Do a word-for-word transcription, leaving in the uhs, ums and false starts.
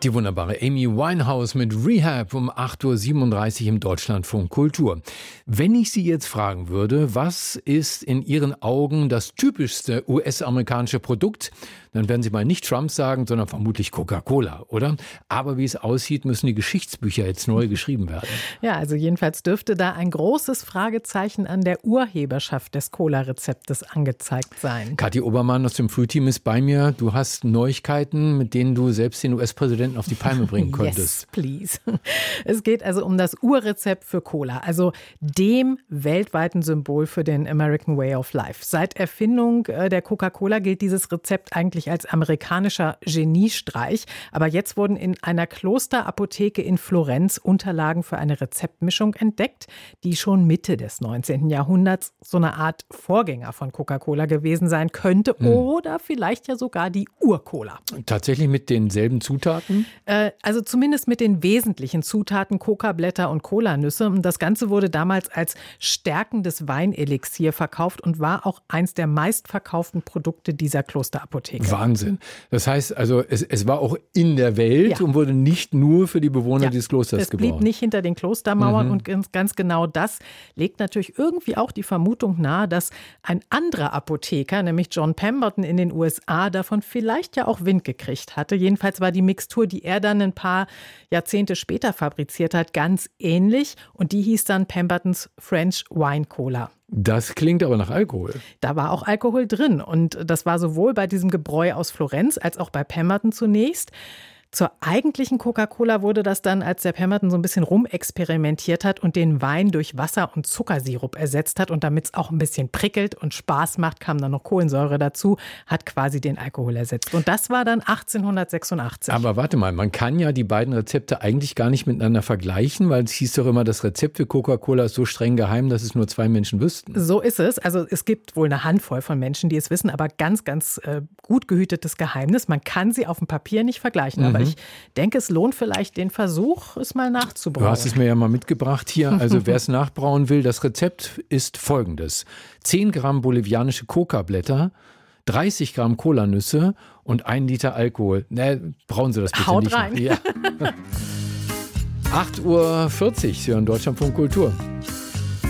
Die wunderbare Amy Winehouse mit Rehab um acht Uhr siebenunddreißig im Deutschlandfunk Kultur. Wenn ich Sie jetzt fragen würde, was ist in Ihren Augen das typischste U S-amerikanische Produkt, dann werden Sie mal nicht Trump sagen, sondern vermutlich Coca-Cola, oder? Aber wie es aussieht, müssen die Geschichtsbücher jetzt neu geschrieben werden. Ja, also jedenfalls dürfte da ein großes Fragezeichen an der Urheberschaft des Cola-Rezeptes angezeigt sein. Kathi Obermann aus dem Frühteam ist bei mir. Du hast Neuigkeiten, mit denen du selbst den U S-Präsidenten auf die Palme bringen könntest. Yes, please. Es geht also um das Urrezept für Cola, also dem weltweiten Symbol für den American Way of Life. Seit Erfindung der Coca-Cola gilt dieses Rezept eigentlich als amerikanischer Geniestreich. Aber jetzt wurden in einer Klosterapotheke in Florenz Unterlagen für eine Rezeptmischung entdeckt, die schon Mitte des neunzehnten Jahrhunderts so eine Art Vorgänger von Coca-Cola gewesen sein könnte hm. oder vielleicht ja sogar die Ur-Cola. Tatsächlich mit denselben Zutaten? Äh, also zumindest mit den wesentlichen Zutaten Coca-Blätter und Cola-Nüsse. Das Ganze wurde damals als stärkendes Weinelixier verkauft und war auch eins der meistverkauften Produkte dieser Klosterapotheke. Wahnsinn. Das heißt also, es, es war auch in der Welt ja. und wurde nicht nur für die Bewohner ja. dieses Klosters es gebaut. Es blieb nicht hinter den Klostermauern mhm. und ganz, ganz genau das legt natürlich irgendwie auch die Vermutung nahe, dass ein anderer Apotheker, nämlich John Pemberton in den U S A, davon vielleicht ja auch Wind gekriegt hatte. Jedenfalls war die Mixtur, die er dann ein paar Jahrzehnte später fabriziert hat, ganz ähnlich und die hieß dann Pembertons French Wine Cola. Das klingt aber nach Alkohol. Da war auch Alkohol drin und das war sowohl bei diesem Gebräu aus Florenz als auch bei Pemberton zunächst. Zur eigentlichen Coca-Cola wurde das dann, als der Pemberton so ein bisschen rumexperimentiert hat und den Wein durch Wasser und Zuckersirup ersetzt hat. Und damit es auch ein bisschen prickelt und Spaß macht, kam dann noch Kohlensäure dazu, hat quasi den Alkohol ersetzt. Und das war dann achtzehnhundertsechsundachtzig. Aber warte mal, man kann ja die beiden Rezepte eigentlich gar nicht miteinander vergleichen, weil es hieß doch immer, das Rezept für Coca-Cola ist so streng geheim, dass es nur zwei Menschen wüssten. So ist es. Also es gibt wohl eine Handvoll von Menschen, die es wissen, aber ganz, ganz äh, gut gehütetes Geheimnis. Man kann sie auf dem Papier nicht vergleichen, aber ich denke, es lohnt vielleicht den Versuch, es mal nachzubrauen. Du hast es mir ja mal mitgebracht hier. Also wer es nachbrauen will, das Rezept ist folgendes. zehn Gramm bolivianische Coca-Blätter, dreißig Gramm Cola-Nüsse und ein Liter Alkohol. Ne, brauen Sie das bitte Haut nicht rein. nach. Ja. acht Uhr vierzig, Sie hören Deutschlandfunk Kultur.